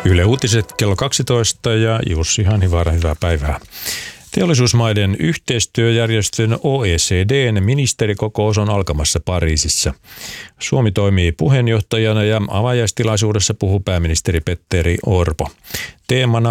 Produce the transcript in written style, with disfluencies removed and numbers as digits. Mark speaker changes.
Speaker 1: Yle Uutiset kello 12 ja Jussi Hanhivaara, hyvää päivää. Teollisuusmaiden yhteistyöjärjestön OECD:n ministerikokous on alkamassa Pariisissa. Suomi toimii puheenjohtajana ja avajaistilaisuudessa puhuu pääministeri Petteri Orpo. Teemana